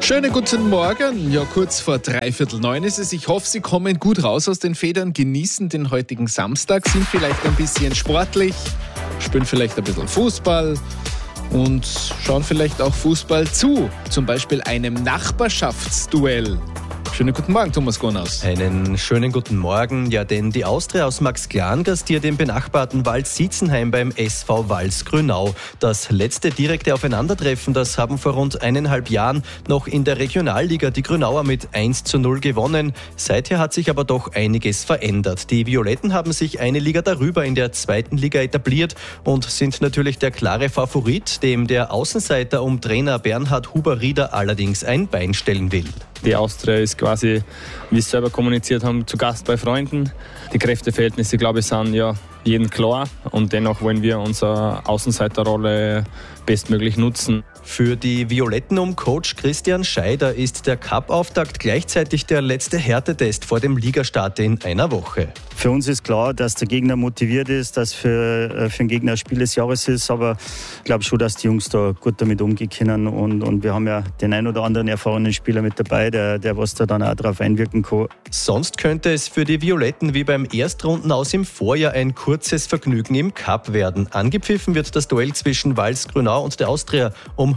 Schönen guten Morgen. Ja, kurz vor 8:45 ist es. Ich hoffe, Sie kommen gut raus aus den Federn, genießen den heutigen Samstag, sind vielleicht ein bisschen sportlich, spielen vielleicht ein bisschen Fußball und schauen vielleicht auch Fußball zu. Zum Beispiel einem Nachbarschaftsduell. Schönen guten Morgen, Thomas Gonaus. Einen schönen guten Morgen. Ja, denn die Austria aus Maxglan gastiert im benachbarten Waldsietzenheim beim SV Wals-Grünau. Das letzte direkte Aufeinandertreffen, das haben vor rund 1,5 Jahren noch in der Regionalliga die Grünauer mit 1:0 gewonnen. Seither hat sich aber doch einiges verändert. Die Violetten haben sich eine Liga darüber in der 2. Liga etabliert und sind natürlich der klare Favorit, dem der Außenseiter um Trainer Bernhard Huber-Rieder allerdings ein Bein stellen will. Die Austria ist quasi, wie sie selber kommuniziert haben, zu Gast bei Freunden. Die Kräfteverhältnisse, glaube ich, sind ja jedem klar. Und dennoch wollen wir unsere Außenseiterrolle bestmöglich nutzen. Für die Violetten um Coach Christian Scheider ist der Cup-Auftakt gleichzeitig der letzte Härtetest vor dem Ligastart in einer Woche. Für uns ist klar, dass der Gegner motiviert ist, dass für den Gegner ein Spiel des Jahres ist, aber ich glaube schon, dass die Jungs da gut damit umgehen können und wir haben ja den ein oder anderen erfahrenen Spieler mit dabei, der was da dann auch drauf einwirken kann. Sonst könnte es für die Violetten wie beim Erstrundenaus im Vorjahr ein kurzes Vergnügen im Cup werden. Angepfiffen wird das Duell zwischen Wals-Grünau und der Austria um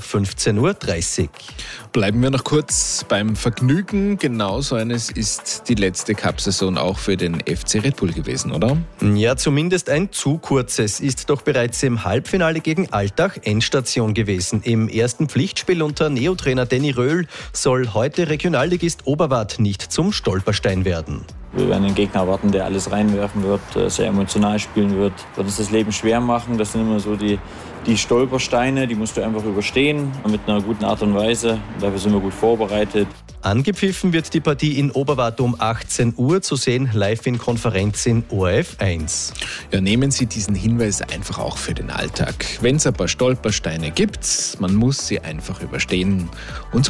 15:30 Uhr. Bleiben wir noch kurz beim Vergnügen. Genauso eines ist die letzte Cup-Saison auch für den FC Red Bull gewesen, oder? Ja, zumindest ein zu kurzes. Ist doch bereits im Halbfinale gegen Altach Endstation gewesen. Im ersten Pflichtspiel unter Neotrainer Danny Röhl soll heute Regionalligist Oberwart nicht zum Stolperstein werden. Wir werden einen Gegner erwarten, der alles reinwerfen wird, sehr emotional spielen wird uns das Leben schwer machen. Das sind immer so die Stolpersteine, die musst du einfach überstehen mit einer guten Art und Weise. Dafür sind wir gut vorbereitet. Angepfiffen wird die Partie in Oberwart um 18 Uhr, zu sehen live in Konferenz in ORF 1. Ja, nehmen Sie diesen Hinweis einfach auch für den Alltag. Wenn es ein paar Stolpersteine gibt, man muss sie einfach überstehen und